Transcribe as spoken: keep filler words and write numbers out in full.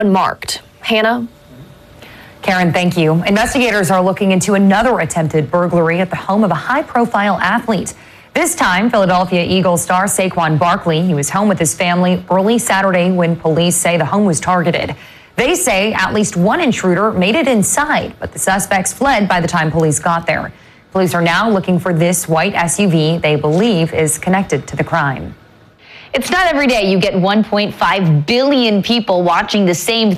Unmarked. Hannah? Karen, thank you. Investigators are looking into another attempted burglary at the home of a high-profile athlete. This time, Philadelphia Eagles star Saquon Barkley. He was home with his family early Saturday when police say the home was targeted. They say at least one intruder made it inside, but the suspects fled by the time police got there. Police are now looking for this white S U V they believe is connected to the crime. It's not every day you get one point five billion people watching the same